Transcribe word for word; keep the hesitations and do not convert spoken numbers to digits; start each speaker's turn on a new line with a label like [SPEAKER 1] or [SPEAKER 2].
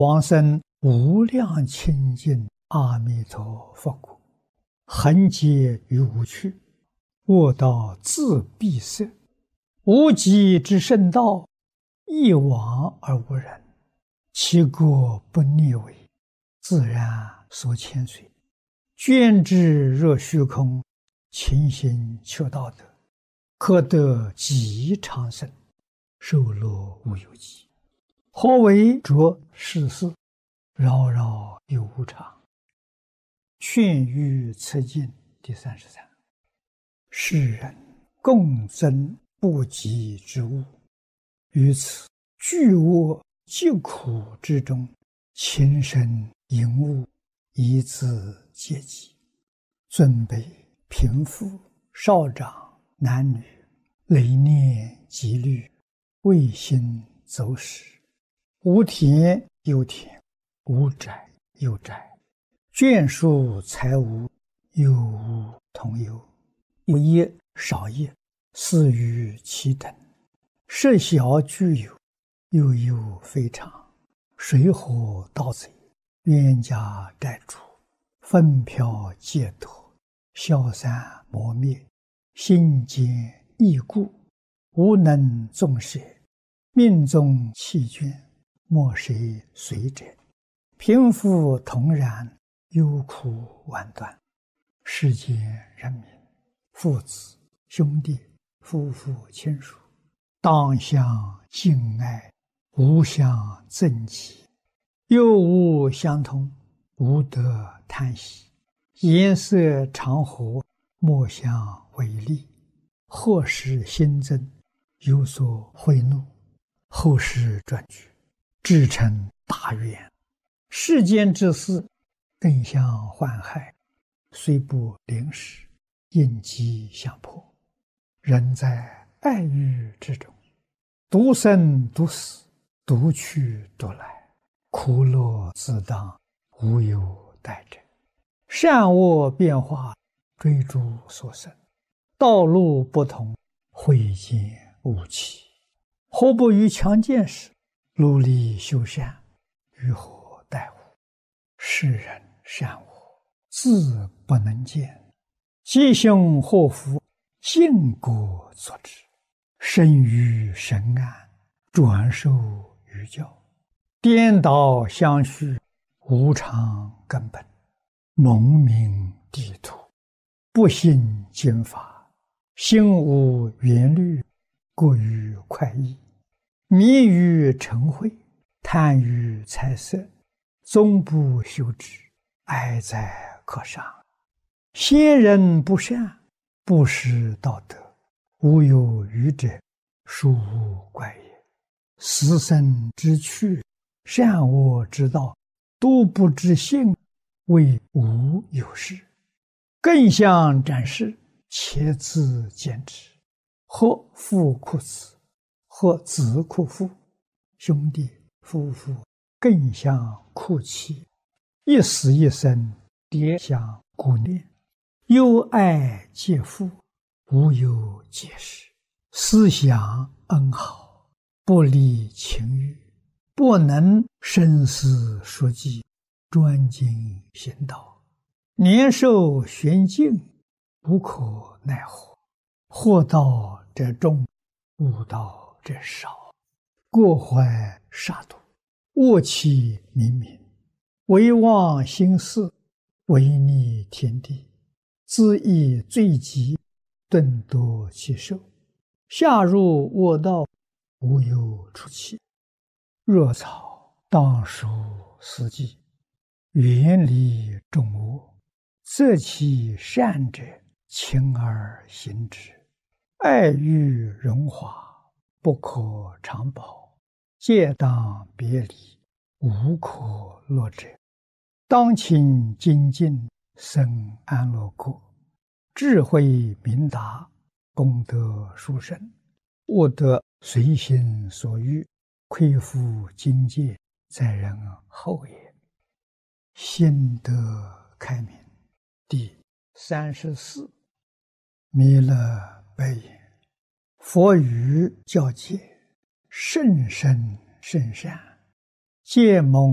[SPEAKER 1] 往生无量清净阿弥陀佛国，恒劫于无趣，卧道自闭塞，无极之圣道，一往而无人，其国不逆违，自然所牵随。捐之若虚空，勤行求道德，可得极长生，寿乐无有极。何为着世事，扰扰有无常。劝喻此经第三十三。世人共争不及之物，于此巨恶疾苦之中，情深淫恶，以自戒己。尊卑贫富少长男女，累念积虑，未心走失。无田有田，无宅有宅，眷属财物，有无同有。有业少业，似于其等。设小具有，有有非常。水火盗贼，冤家债主，风飘劫夺，消散磨灭，心坚易故，无能纵舍，命中弃眷，莫谁随者。贫富同然，忧苦万端。世间人民，父子兄弟夫妇亲属，当相敬爱，无相憎忌，又无相通，无得贪喜。颜色常和，莫相违逆。或使新增，有所贿赂，后世转举，至成大愿。世间之事，更相患害，虽不临时，应机相迫。人在爱欲之中，独生独死，独去独来，苦乐自当，无有待者。善恶变化，追逐所生，道路不同，慧见无期。何不于强健时，努力修善，于何待乎？世人善恶，自不能见，吉凶祸福，尽果作之。生于神安，转受于教，颠倒相续，无常根本。蒙明地土，不信经法，心无缘虑，过于快意，迷于尘秽，贪于财色，终不修之，哀哉可伤。先人不善，不识道德，无有余者，殊无怪也。死生之趣，善恶之道，都不知性，谓无有事。更相展示，且自见之。或父哭子，或子哭父，兄弟夫妇更相哭泣，一死一生，迭相顾念。忧爱皆父，无有解释。思想恩好，不离情欲，不能深思熟记，专精行道。年寿玄静，无可奈何。惑道者众，悟道者少。过怀杀戮，恶气冥冥，唯忘心事，违逆天地，自益罪极，顿夺其寿。下入恶道，无有出期。若草当属四季，远离众恶，择其善者，勤而行之。爱欲荣华，不可长保，戒当别离，无可乐者。当勤精进，生安乐国。智慧明达，功德殊胜，悟得随心所欲，亏负境界，在人后也。心得开明。第三十四。弥勒白言：佛语教戒，甚深甚善，戒蒙